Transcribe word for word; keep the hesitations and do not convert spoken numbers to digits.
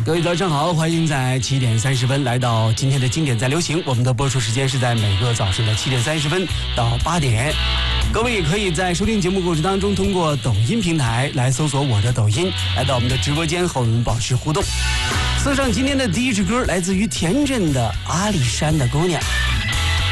各位早上好，欢迎在七点三十分来到今天的经典在流行。我们的播出时间是在每个早上的七点三十分到八点。各位也可以在收听节目过程当中，通过抖音平台来搜索我的抖音，来到我们的直播间和我们保持互动。送上今天的第一支歌，来自于田震的《阿里山的姑娘》。